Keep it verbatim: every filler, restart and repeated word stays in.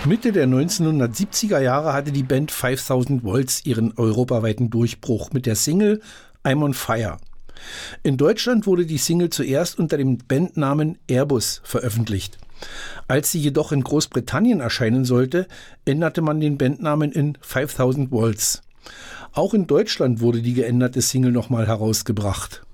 Mitte der neunzehnhundertsiebziger Jahre hatte die Band fünftausend Volts ihren europaweiten Durchbruch mit der Single I'm on Fire. In Deutschland wurde die Single zuerst unter dem Bandnamen Airbus veröffentlicht. Als sie jedoch in Großbritannien erscheinen sollte, änderte man den Bandnamen in fünftausend Volts. Auch in Deutschland wurde die geänderte Single nochmal herausgebracht.